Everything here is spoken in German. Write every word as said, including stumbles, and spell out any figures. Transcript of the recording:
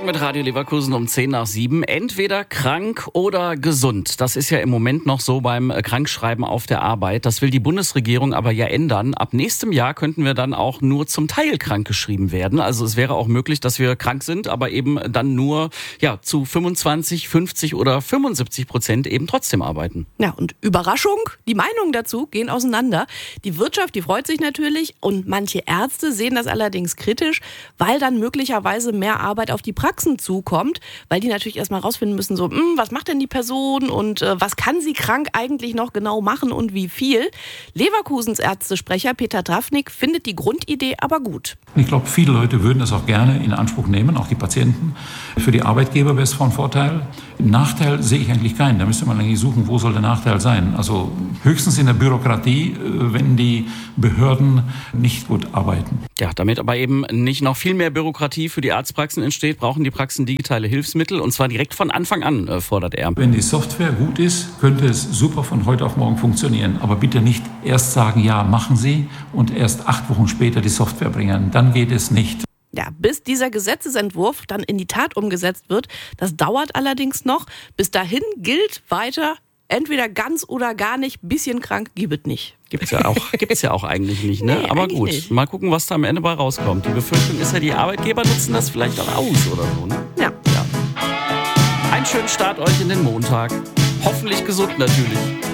mit Radio Leverkusen um zehn nach sieben. Entweder krank oder gesund. Das ist ja im Moment noch so beim Krankschreiben auf der Arbeit. Das will die Bundesregierung aber ja ändern. Ab nächstem Jahr könnten wir dann auch nur zum Teil krank geschrieben werden. Also es wäre auch möglich, dass wir krank sind, aber eben dann nur ja zu fünfundzwanzig, fünfzig oder fünfundsiebzig Prozent eben trotzdem arbeiten. Ja, und Überraschung, die Meinungen dazu gehen auseinander. Die Wirtschaft, die freut sich natürlich und manche Ärzte sehen das allerdings kritisch, weil dann möglicherweise mehr Arbeit auf die Praxen zukommt, weil die natürlich erstmal rausfinden müssen, so, mh, was macht denn die Person und äh, was kann sie krank eigentlich noch genau machen und wie viel. Leverkusens Ärztesprecher Peter Drafnik findet die Grundidee aber gut. Ich glaube, viele Leute würden das auch gerne in Anspruch nehmen, auch die Patienten. Für die Arbeitgeber wäre es von Vorteil. Nachteil sehe ich eigentlich keinen. Da müsste man eigentlich suchen, wo soll der Nachteil sein. Also höchstens in der Bürokratie, wenn die Behörden nicht gut arbeiten. Ja, damit aber eben nicht noch viel mehr Bürokratie für die Arztpraxen entsteht, brauchen die Praxen digitale Hilfsmittel und zwar direkt von Anfang an, fordert er. Wenn die Software gut ist, könnte es super von heute auf morgen funktionieren. Aber bitte nicht erst sagen, ja, machen Sie und erst acht Wochen später die Software bringen. Dann geht es nicht. Ja, bis dieser Gesetzesentwurf dann in die Tat umgesetzt wird, das dauert allerdings noch. Bis dahin gilt weiter, entweder ganz oder gar nicht, bisschen krank gibt es nicht. Gibt's ja auch, gibt's ja auch eigentlich nicht, ne? Nee, aber eigentlich gut, nicht. Mal gucken, was da am Ende bei rauskommt. Die Befürchtung ist ja, die Arbeitgeber nutzen das vielleicht auch aus oder so, ne? Ja. ja. Einen schönen Start euch in den Montag. Hoffentlich gesund natürlich.